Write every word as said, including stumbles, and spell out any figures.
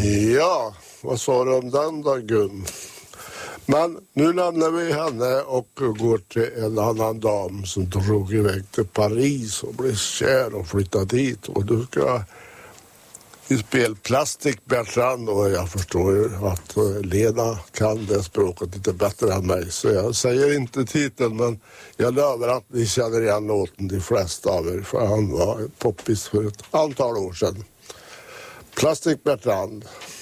Ja, vad sa du om den då, Gun? Men nu lämnar vi henne och går till en annan dam som drog iväg till Paris och blev kär och flyttade dit. Och du ska i spel Plastic Bertrand, och jag förstår ju att Lena kan det språket lite bättre än mig. Så jag säger inte titeln, men jag lovar att ni känner igen låten, de flesta av er, för han var poppis för ett antal år sedan. Plastic Bertrand.